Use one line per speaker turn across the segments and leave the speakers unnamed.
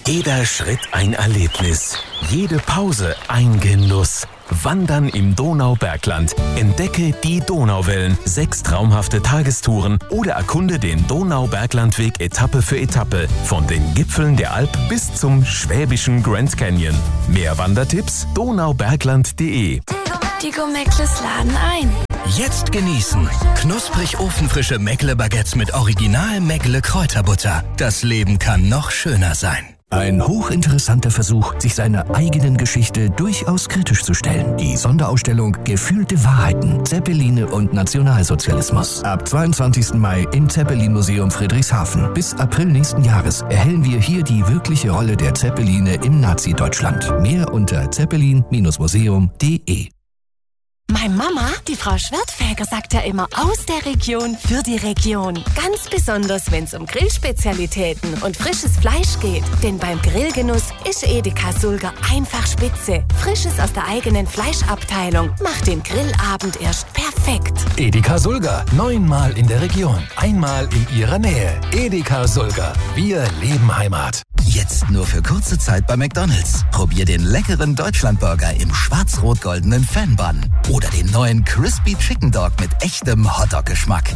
Jeder Schritt ein Erlebnis, jede Pause ein Genuss. Wandern im Donaubergland. Entdecke die Donauwellen, 6 traumhafte Tagestouren oder erkunde den Donauberglandweg Etappe für Etappe. Von den Gipfeln der Alp bis zum schwäbischen Grand Canyon. Mehr Wandertipps? donaubergland.de.
Die Meckles laden ein.
Jetzt genießen. Knusprig ofenfrische Meckle-Baguettes mit Original Meckle-Kräuterbutter. Das Leben kann noch schöner sein.
Ein hochinteressanter Versuch, sich seiner eigenen Geschichte durchaus kritisch zu stellen. Die Sonderausstellung Gefühlte Wahrheiten, Zeppeline und Nationalsozialismus. Ab 22. Mai im Zeppelin-Museum Friedrichshafen. Bis April nächsten Jahres erhellen wir hier die wirkliche Rolle der Zeppeline im Nazi-Deutschland. Mehr unter zeppelin-museum.de.
Meine Mama, die Frau Schwertfeger, sagt ja immer aus der Region für die Region. Ganz besonders, wenn es um Grillspezialitäten und frisches Fleisch geht. Denn beim Grillgenuss ist Edeka Sulger einfach spitze. Frisches aus der eigenen Fleischabteilung macht den Grillabend erst perfekt.
Edeka Sulger, 9-mal in der Region, einmal in Ihrer Nähe. Edeka Sulger, wir leben Heimat.
Jetzt nur für kurze Zeit bei McDonald's. Probier den leckeren Deutschlandburger im schwarz-rot-goldenen Fan-Bun. Oder den neuen Crispy Chicken Dog mit echtem Hotdog-Geschmack.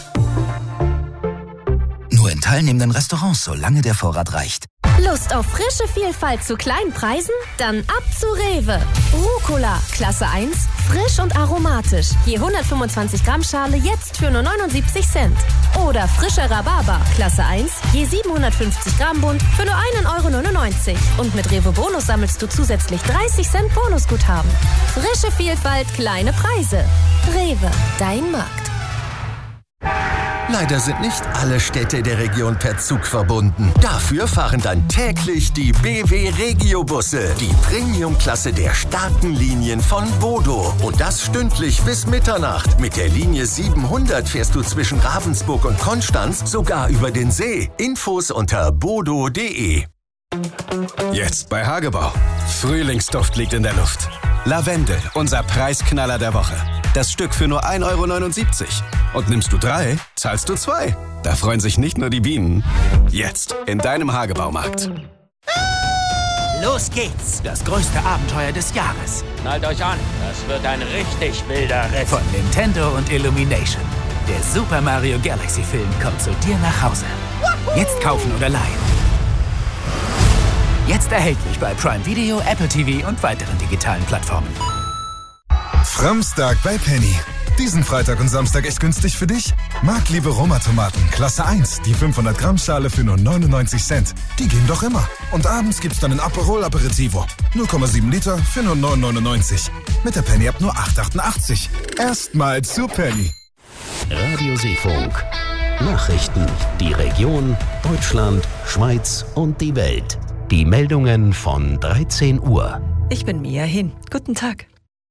Nur in teilnehmenden Restaurants, solange der Vorrat reicht.
Lust auf frische Vielfalt zu kleinen Preisen? Dann ab zu Rewe. Rucola, Klasse 1, frisch und aromatisch. Je 125 Gramm Schale jetzt für nur 79 Cent. Oder frischer Rhabarber, Klasse 1, je 750 Gramm Bund für nur 1,99 €. Und mit Rewe Bonus sammelst du zusätzlich 30 Cent Bonusguthaben. Frische Vielfalt, kleine Preise. Rewe, dein Markt.
Leider sind nicht alle Städte der Region per Zug verbunden. Dafür fahren dann täglich die BW Regio-Busse, die Premium-Klasse der starken Linien von Bodo. Und das stündlich bis Mitternacht. Mit der Linie 700 fährst du zwischen Ravensburg und Konstanz sogar über den See. Infos unter bodo.de.
Jetzt bei Hagebau. Frühlingsduft liegt in der Luft. Lavendel, unser Preisknaller der Woche. Das Stück für nur 1,79 €. Und nimmst du 3, zahlst du 2. Da freuen sich nicht nur die Bienen. Jetzt in deinem Hagebaumarkt.
Los geht's! Das größte Abenteuer des Jahres.
Schnallt euch an, das wird ein richtig wilder Ritt.
Von Nintendo und Illumination. Der Super Mario Galaxy Film kommt zu dir nach Hause. Jetzt kaufen oder leihen. Jetzt erhältlich bei Prime Video, Apple TV und weiteren digitalen Plattformen.
Framstag bei Penny. Diesen Freitag und Samstag echt günstig für dich? Marktliebe Roma-Tomaten, Klasse 1, die 500 Gramm Schale für nur 99 Cent. Die gehen doch immer. Und abends gibt's dann ein Aperol Aperitivo. 0,7 Liter für nur 9,99. Mit der Penny ab nur 8,88. Erstmal zu Penny.
Radio Seefunk. Nachrichten. Die Region, Deutschland, Schweiz und die Welt. Die Meldungen von 13 Uhr.
Ich bin Mia Hin. Guten Tag.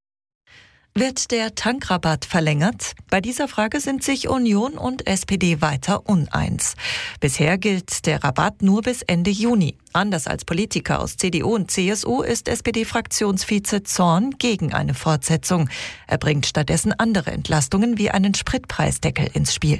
Wird der Tankrabatt verlängert? Bei dieser Frage sind sich Union und SPD weiter uneins. Bisher gilt der Rabatt nur bis Ende Juni. Anders als Politiker aus CDU und CSU ist SPD-Fraktionsvize Zorn gegen eine Fortsetzung. Er bringt stattdessen andere Entlastungen wie einen Spritpreisdeckel ins Spiel.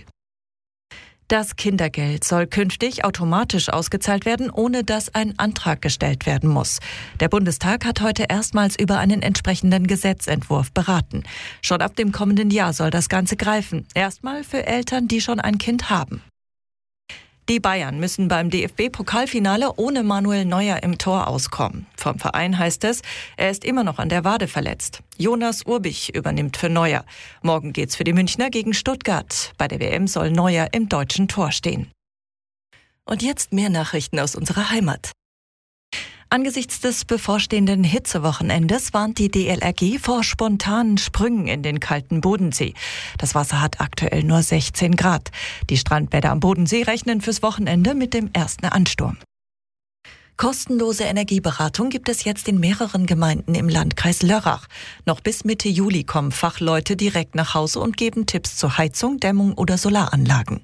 Das Kindergeld soll künftig automatisch ausgezahlt werden, ohne dass ein Antrag gestellt werden muss. Der Bundestag hat heute erstmals über einen entsprechenden Gesetzentwurf beraten. Schon ab dem kommenden Jahr soll das Ganze greifen. Erstmal für Eltern, die schon ein Kind haben. Die Bayern müssen beim DFB-Pokalfinale ohne Manuel Neuer im Tor auskommen. Vom Verein heißt es, er ist immer noch an der Wade verletzt. Jonas Urbich übernimmt für Neuer. Morgen geht's für die Münchner gegen Stuttgart. Bei der WM soll Neuer im deutschen Tor stehen. Und jetzt mehr Nachrichten aus unserer Heimat. Angesichts des bevorstehenden Hitzewochenendes warnt die DLRG vor spontanen Sprüngen in den kalten Bodensee. Das Wasser hat aktuell nur 16 Grad. Die Strandbäder am Bodensee rechnen fürs Wochenende mit dem ersten Ansturm. Kostenlose Energieberatung gibt es jetzt in mehreren Gemeinden im Landkreis Lörrach. Noch bis Mitte Juli kommen Fachleute direkt nach Hause und geben Tipps zur Heizung, Dämmung oder Solaranlagen.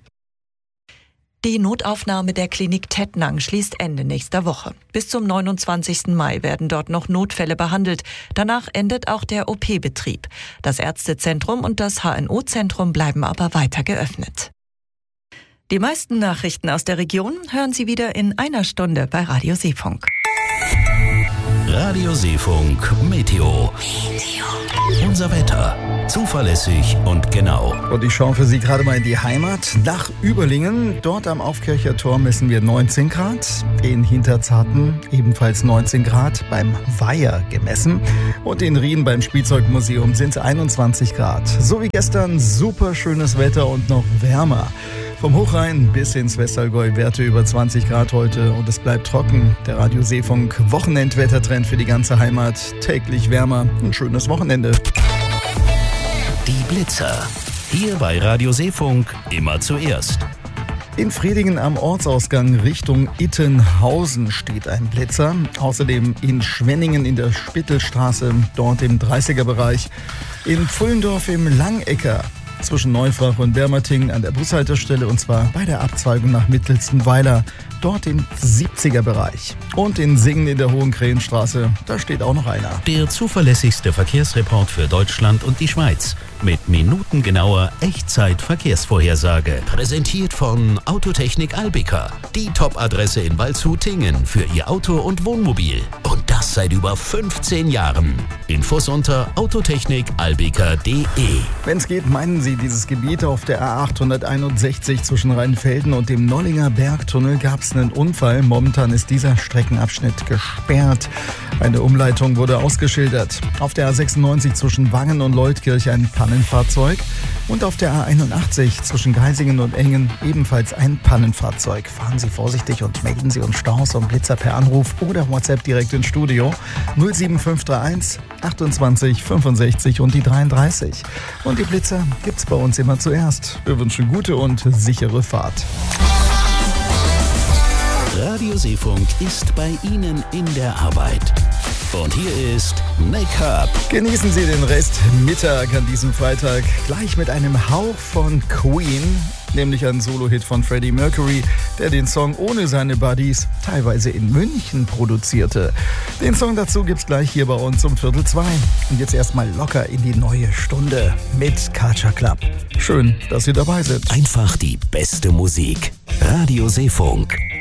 Die Notaufnahme der Klinik Tettnang schließt Ende nächster Woche. Bis zum 29. Mai werden dort noch Notfälle behandelt. Danach endet auch der OP-Betrieb. Das Ärztezentrum und das HNO-Zentrum bleiben aber weiter geöffnet. Die meisten Nachrichten aus der Region hören Sie wieder in einer Stunde bei Radio Seefunk.
Radio Seefunk Meteo. Unser Wetter. Zuverlässig und genau.
Und ich schaue für Sie gerade mal in die Heimat nach Überlingen. Dort am Aufkircher Tor messen wir 19 Grad. In Hinterzarten ebenfalls 19 Grad, beim Weiher gemessen. Und in Rien beim Spielzeugmuseum sind es 21 Grad. So wie gestern, super schönes Wetter und noch wärmer. Vom Hochrhein bis ins Westallgäu Werte über 20 Grad heute und es bleibt trocken. Der Radio Seefunk Wochenendwettertrend für die ganze Heimat. Täglich wärmer. Ein schönes Wochenende.
Die Blitzer. Hier bei Radio Seefunk immer zuerst.
In Fredingen am Ortsausgang Richtung Ittenhausen steht ein Blitzer. Außerdem in Schwenningen in der Spittelstraße, dort im 30er-Bereich. In Pfullendorf im Langecker zwischen Neufrach und Dermating an der Bushaltestelle und zwar bei der Abzweigung nach Mittelstenweiler, dort im 70er-Bereich. Und in Singen in der Hohen Krähenstraße, da steht auch noch einer.
Der zuverlässigste Verkehrsreport für Deutschland und die Schweiz mit minutengenauer Echtzeit-Verkehrsvorhersage. Präsentiert von Autotechnik Albika, die Top-Adresse in Waldshut-Tingen für Ihr Auto und Wohnmobil. Und das seit über 15 Jahren. Infos unter autotechnikalbika.de.
Wenn es geht, meinen Sie dieses Gebiet auf der A861 zwischen Rheinfelden und dem Nollinger Bergtunnel gab es einen Unfall. Momentan ist dieser Streckenabschnitt gesperrt. Eine Umleitung wurde ausgeschildert. Auf der A96 zwischen Wangen und Leutkirch ein Pannenfahrzeug. Und auf der A81 zwischen Geisingen und Engen ebenfalls ein Pannenfahrzeug. Fahren Sie vorsichtig und melden Sie uns Staus und Blitzer per Anruf oder WhatsApp direkt ins Studio. 07531 28 65 und die 33. Und die Blitzer gibt's bei uns immer zuerst. Wir wünschen gute und sichere Fahrt.
Radio Seefunk ist bei Ihnen in der Arbeit. Und hier ist Make-up.
Genießen Sie den Restmittag an diesem Freitag gleich mit einem Hauch von Queen, nämlich ein Solo-Hit von Freddie Mercury, der den Song ohne seine Buddies teilweise in München produzierte. Den Song dazu gibt's gleich hier bei uns um 1:45. Und jetzt erstmal locker in die neue Stunde mit Culture Club. Schön, dass Sie dabei sind.
Einfach die beste Musik. Radio Seefunk.